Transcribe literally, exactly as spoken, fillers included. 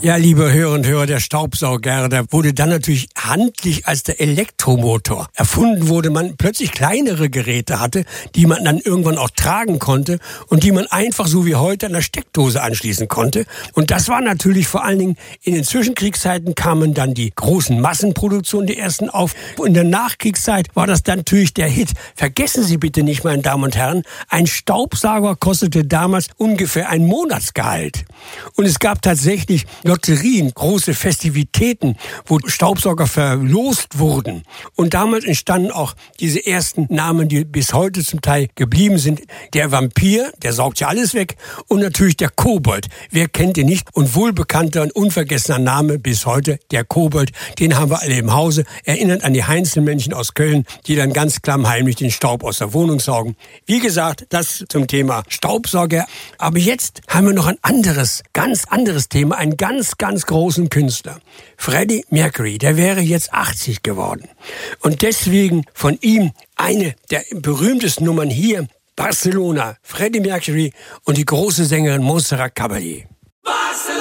Ja, liebe Hörer und Hörer, der Staubsauger, der wurde dann natürlich handlich, als der Elektromotor erfunden wurde, man plötzlich kleinere Geräte hatte, die man dann irgendwann auch tragen konnte und die man einfach so wie heute an der Steckdose anschließen konnte. Und das war natürlich vor allen Dingen in den Zwischenkriegszeiten kamen dann die großen Massenproduktionen, die ersten auf. In der Nachkriegszeit war das dann natürlich der Hit. Vergessen Sie bitte nicht, meine Damen und Herren, ein Staubsauger kostete damals ungefähr ein Monatsgehalt. Und es gab tatsächlich Lotterien, große Festivitäten, wo Staubsauger verlost wurden. Und damals entstanden auch diese ersten Namen, die bis heute zum Teil geblieben sind. Der Vampir, der saugt ja alles weg. Und natürlich der Kobold. Wer kennt ihn nicht? Und wohlbekannter und unvergessener Name bis heute, der Kobold. Den haben wir alle im Hause. Erinnert an die Heinzelmännchen aus Köln, die dann ganz klammheimlich den Staub aus der Wohnung saugen. Wie gesagt, das zum Thema Staubsauger. Aber jetzt haben wir noch ein anderes, ganz anderes Thema. Ein ganz Ganz, ganz großen Künstler. Freddie Mercury, der wäre jetzt achtzig geworden. Und deswegen von ihm eine der berühmtesten Nummern hier, Barcelona, Freddie Mercury und die große Sängerin Montserrat Caballé.